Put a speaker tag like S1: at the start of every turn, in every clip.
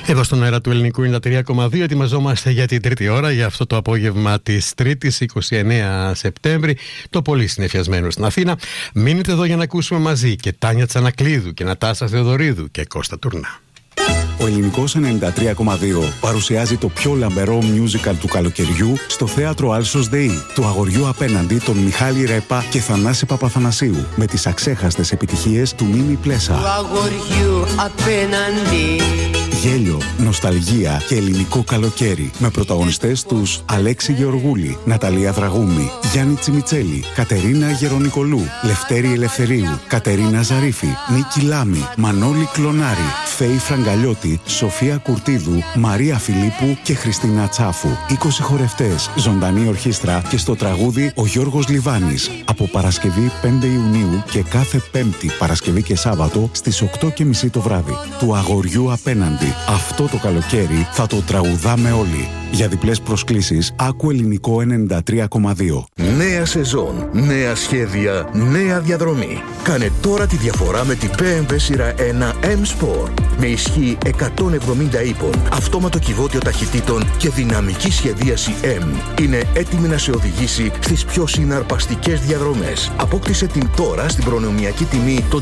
S1: Εδώ στον αέρα του Ελληνικού 93,2 ετοιμαζόμαστε για την τρίτη ώρα, για αυτό το απόγευμα της Τρίτης 29 Σεπτέμβρη, το πολύ συνεφιασμένο στην Αθήνα. Μείνετε εδώ για να ακούσουμε μαζί και Τάνια Τσανακλείδου και Νατάσα Θεοδωρίδου και Κώστα Τουρνά.
S2: Ο Ελληνικός 93,2 παρουσιάζει το πιο λαμπερό musical του καλοκαιριού στο θέατρο Άλσος ΔΕΗ, του αγοριού απέναντι των Μιχάλη Ρέπα και Θανάση Παπαθανασίου, με τις αξέχαστες επιτυχίες του Μίμη Πλέσα.
S3: Του αγοριού απέναντι.
S2: Γέλιο, νοσταλγία και ελληνικό καλοκαίρι, με πρωταγωνιστές τους Αλέξη Γεωργούλη, Ναταλία Δραγούμη, Γιάννη Τσιμιτσέλη, Κατερίνα Γερονικολού, Λευτέρη Ελευθερίου, Κατερίνα Ζαρίφη, Νίκη Λάμη, Μανώλη Κλονάρη, Φέη Φραγκαλιώτη, Σοφία Κουρτίδου, Μαρία Φιλίππου και Χριστίνα Τσάφου. 20 χορευτές, ζωντανή ορχήστρα και στο τραγούδι ο Γιώργος Λιβάνης. Από Παρασκευή 5 Ιουνίου και κάθε Πέμπτη, Παρασκευή και Σάββατο στις 8:30 το βράδυ. Του αγοριού απέναντι. Αυτό το καλοκαίρι θα το τραγουδάμε όλοι. Για διπλές προσκλήσεις, άκου Ελληνικό 93,2.
S4: Νέα σεζόν, νέα σχέδια, νέα διαδρομή. Κάνε τώρα τη διαφορά με την BMW σειρά 1 M-Sport. Με ισχύ 170 ύπων, αυτόματο κυβότιο ταχυτήτων και δυναμική σχεδίαση M. Είναι έτοιμη να σε οδηγήσει στις πιο συναρπαστικές διαδρομές. Απόκτησε την τώρα στην προνομιακή τιμή των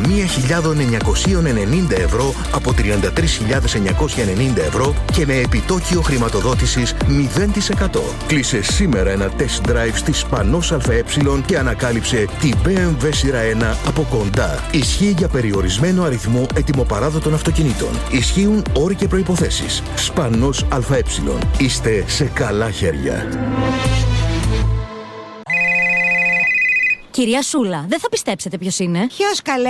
S4: 31.990 ευρώ από 33.990 ευρώ και με επιτόκιο χρηματοδότησης 0%. Κλείσε σήμερα ένα test drive στη Σπανός ΑΕ και ανακάλυψε την BMW σειρά 1 από κοντά. Ισχύει για περιορισμένο αριθμό ετοιμοπαράδοτων αυτοκινήτων. Ισχύουν όροι και προϋποθέσεις. Σπανός ΑΕ. Είστε σε καλά χέρια.
S5: Κυρία Σούλα, δεν θα πιστέψετε ποιος είναι.
S6: Ποιος καλέ?